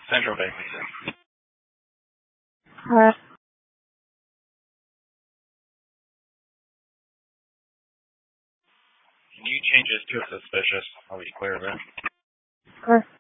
Central Bank, Lisa. Alright. Can you change this to a suspicious? I'll be clear of it. Sure.